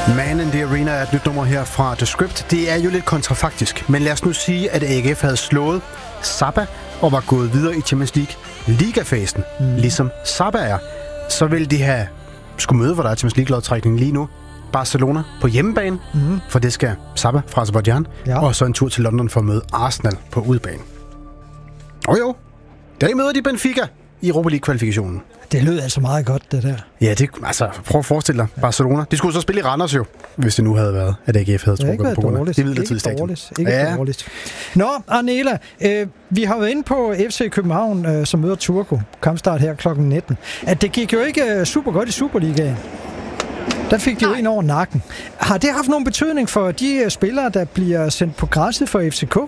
Man in the Arena er et nyt nummer her fra The Script. Det er jo lidt kontrafaktisk, men lad os nu sige, at AGF havde slået Saba og var gået videre i Champions League ligafasen, ligesom Saba er. Så ville de have skulle møde, hvor der er Champions League-lodtrækning lige nu. Barcelona på hjemmebane, for det skal Saba fra Azerbaijan, og så en tur til London for at møde Arsenal på udebane. Jo. Der møder de Benfica i Europa League-kvalifikationen. Det lød altså meget godt, det der. Ja, prøv at forestille dig. Barcelona. De skulle så spille i Randers jo, hvis det nu havde været, at AGF havde trukket på grund af det midlertidige stadion. Ikke dårligt. Nå, Arnela, vi har været inde på FC København, som møder Turku. Kampstart her kl. 19. At det gik jo ikke super godt i Superligaen. Der fik de jo en over nakken. Har det haft nogen betydning for de spillere, der bliver sendt på græsset for FCK?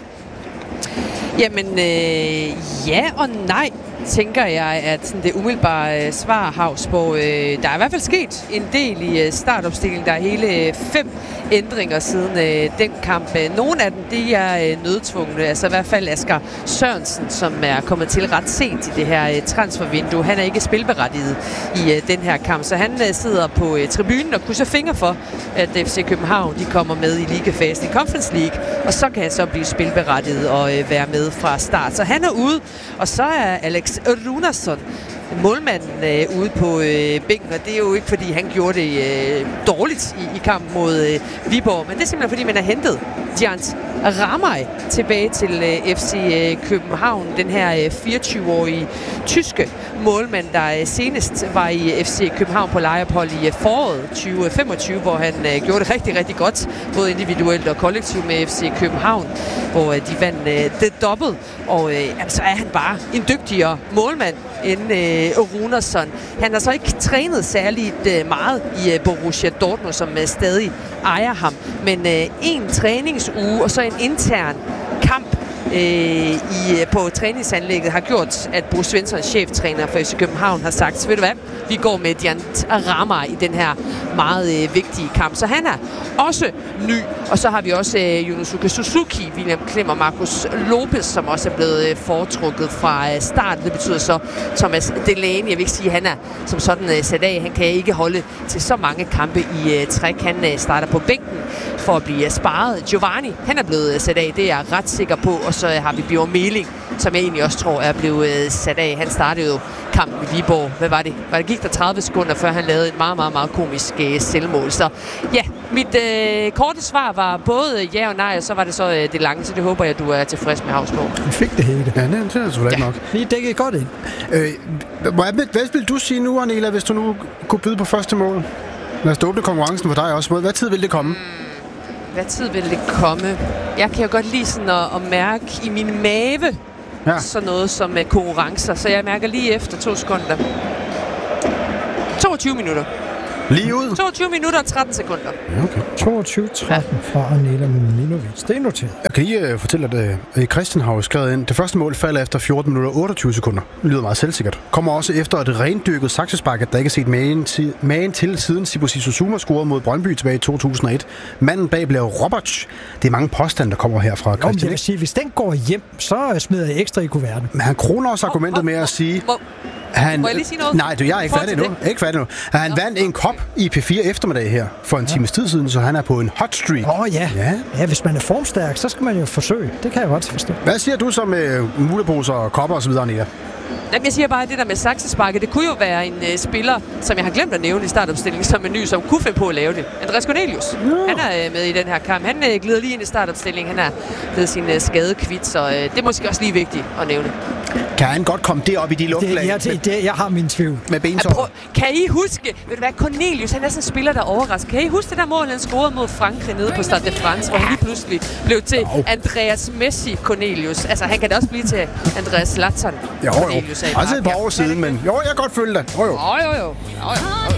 Jamen, ja og nej, tænker jeg, at sådan det umiddelbare svar, Hausborg. Der er i hvert fald sket en del i startopstillingen. Der er hele 5 ændringer siden den kamp. Nogle af dem, de er nødtvungne. Altså i hvert fald Asger Sørensen, som er kommet til ret sent i det her transfervindue. Han er ikke spilberettiget i den her kamp, så han sidder på tribunen og krydser fingre for, at FC København de kommer med i ligafasen i Conference League, og så kan han så blive spilberettiget og være med fra start. Så han er ude, og så er Alex Runarsson, målmanden, ude på bænken, og det er jo ikke, fordi han gjorde det dårligt i kampen mod Viborg, men det er simpelthen, fordi man har hentet Giant Ramay tilbage til FC København, den her 24-årige tyske målmand, der senest var i FC København på lejeophold i foråret 2025, hvor han gjorde det rigtig, rigtig godt, både individuelt og kollektivt med FC København, hvor de vandt det dobbelt, og så er han bare en dygtigere målmand end Runarsson. Han har så ikke trænet særligt meget i Borussia Dortmund, som stadig ejer ham, men en træningsuge og så en intern kamp på træningsanlægget har gjort, at Bo Svensson, cheftræner for FC København, har sagt, ved du hvad, vi går med Giant Ramay i den her meget vigtige kamp. Så han er også ny, og så har vi også Yunosuke Suzuki, William Klem og Marcus Lopez, som også er blevet foretrukket fra start. Det betyder så Thomas Delaney, jeg vil ikke sige, at han er som sådan sat af. Han kan ikke holde til så mange kampe i træk. Han starter på bænken for at blive sparet. Giovanni, han er blevet sat af, det er jeg ret sikker på. Og så har vi Bjørn Meling, som jeg egentlig også tror er blevet sat af. Han startede jo kampen i Viborg. Hvad var det? Gik der 30 sekunder, før han lavede et meget, meget, meget komisk selvmål. Så ja, mit korte svar var både ja og nej, og så var det så det lange, så det håber jeg, du er tilfreds med, Hausborg. Vi fik det hele. Ja, det er selvfølgelig ikke nok. Vi dækkede godt ind. Hvad vil du sige nu, Arnela, hvis du nu kunne byde på første mål? Lad os åbne konkurrencen for dig også. Hvad tid vil det komme? Hvad tid vil det komme? Jeg kan jo godt lide sådan at mærke i min mave sådan noget som konkurrencer, så jeg mærker lige efter 2 sekunder. 22 minutter. Lige ud? 22 minutter og 13 sekunder. Ja, okay. 22-13 fra Arnela Milinovic. Det er noteret. Jeg kan lige fortælle, at Christian har jo skrevet ind. Det første mål falder efter 14 minutter og 28 sekunder. Det lyder meget selvsikkert. Kommer også efter et rendyrket saksespark, at der ikke er set magen til siden Sibusi Suzuma scorede mod Brøndby tilbage i 2001. Manden bag blev Roberts. Det er mange påstande, der kommer her fra Christian. Jeg vil sige, hvis den går hjem, så smider jeg ekstra i kuverten. Men han kroner også argumentet med at sige... Må jeg lige sige noget? Nej, jeg er ikke færdig nu. Han vandt en kop i P4 eftermiddag her for en times tid siden, så han er på en hot streak. Ja, hvis man er formstærk, så skal man jo forsøge. Det kan jeg godt forstå. Hvad siger du så med muleposer og kopper og så videre, Anita? Jeg siger bare, at det der med saksesparket, det kunne jo være en spiller, som jeg har glemt at nævne i startopstillingen, som er ny, som kunne finde på at lave det. Andreas Cornelius. Han er med i den her kamp. Han glider lige ind i startopstillingen. Han er ved sin skadekvit, så det er måske også lige vigtigt at nævne. Kan han godt komme derop i de luftlag? Jeg har min tvivl. Med bensår. Kan I huske, ved du hvad, Cornelius, han er sådan en spiller, der overrasker. Kan I huske det der mål, han scorede mod Frankrig nede på Stade de France, hvor han lige pludselig blev til Andreas Messi Cornelius. Altså, han kan da også blive til Andreas Zlatan Cornelius. Altså et par år siden, men jeg kan godt følge det. Jo.